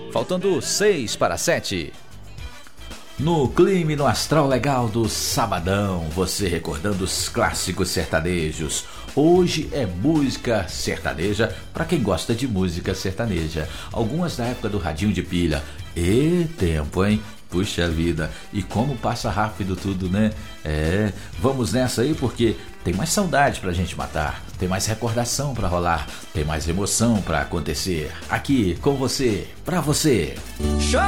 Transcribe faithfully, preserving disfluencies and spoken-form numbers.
Faltando seis para sete. No clima e no astral legal do sabadão, você recordando os clássicos sertanejos. Hoje é música sertaneja para quem gosta de música sertaneja. Algumas da época do radinho de pilha. E tempo, hein? Puxa vida, e como passa rápido tudo, né? É, vamos nessa aí porque tem mais saudade pra gente matar, tem mais recordação pra rolar, tem mais emoção pra acontecer. Aqui com você, pra você.